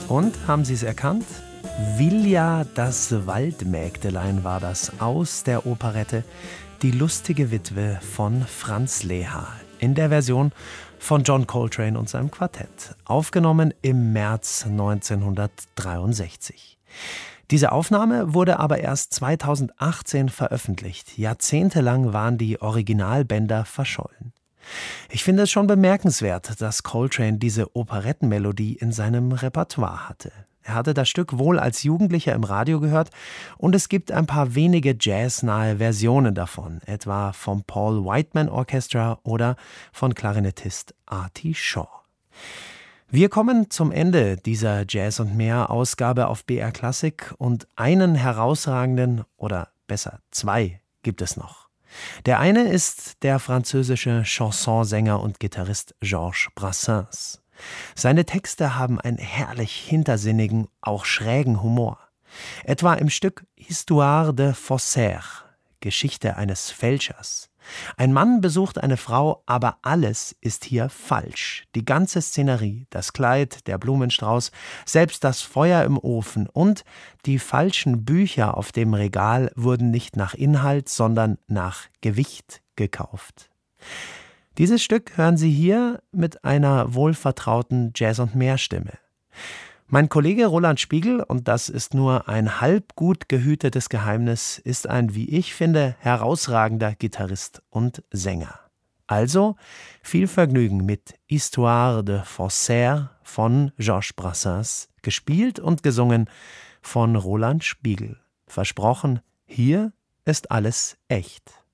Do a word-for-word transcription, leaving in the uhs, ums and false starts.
Und, haben Sie es erkannt? Vilja, das Waldmägdelein war das aus der Operette Die lustige Witwe von Franz Leha in der Version von John Coltrane und seinem Quartett, aufgenommen im März neunzehnhundertdreiundsechzig. Diese Aufnahme wurde aber erst zweitausendachtzehn veröffentlicht. Jahrzehntelang waren die Originalbänder verschollen. Ich finde es schon bemerkenswert, dass Coltrane diese Operettenmelodie in seinem Repertoire hatte. Er hatte das Stück wohl als Jugendlicher im Radio gehört und es gibt ein paar wenige jazznahe Versionen davon, etwa vom Paul Whiteman Orchestra oder von Klarinettist Artie Shaw. Wir kommen zum Ende dieser Jazz und mehr Ausgabe auf B R Klassik und einen herausragenden, oder besser zwei, gibt es noch. Der eine ist der französische Chansonsänger und Gitarrist Georges Brassens. Seine Texte haben einen herrlich hintersinnigen, auch schrägen Humor. Etwa im Stück Histoire de Faussaire, Geschichte eines Fälschers. Ein Mann besucht eine Frau, aber alles ist hier falsch. Die ganze Szenerie, das Kleid, der Blumenstrauß, selbst das Feuer im Ofen und die falschen Bücher auf dem Regal wurden nicht nach Inhalt, sondern nach Gewicht gekauft. Dieses Stück hören Sie hier mit einer wohlvertrauten Jazz- und Mehr-Stimme. Mein Kollege Roland Spiegel, und das ist nur ein halb gut gehütetes Geheimnis, ist ein, wie ich finde, herausragender Gitarrist und Sänger. Also viel Vergnügen mit Histoire de Faussaire von Georges Brassens, gespielt und gesungen von Roland Spiegel. Versprochen, hier ist alles echt.